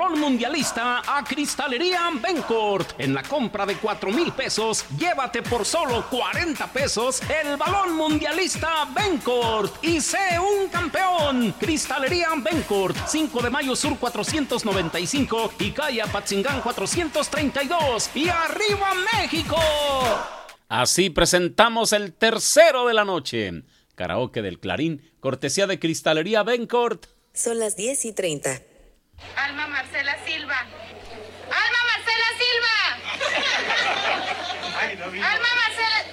balón mundialista a Cristalería Bencourt. En la compra de 4,000 pesos, llévate por solo 40 pesos el balón mundialista Bencourt y sé un campeón. Cristalería Bencourt, 5 de Mayo Sur 495 y calle Apatzingán 432. ¡Y arriba México! Así presentamos el tercero de la noche. Karaoke del Clarín, cortesía de Cristalería Bencourt. Son las 10:30. Alma Marcela Silva. ¡Alma Marcela Silva! ¡Alma Marcela!